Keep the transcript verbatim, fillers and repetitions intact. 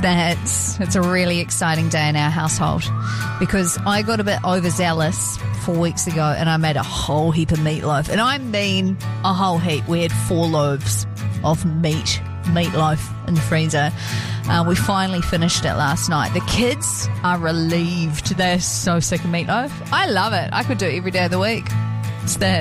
That's it's a really exciting day in our household because I got a bit overzealous four weeks ago and I made a whole heap of meatloaf. And I mean a whole heap. We had four loaves of meat, meatloaf in the freezer. Uh, we finally finished it last night. The kids are relieved. They're so sick of meatloaf. I love it. I could do it every day of the week. It's that.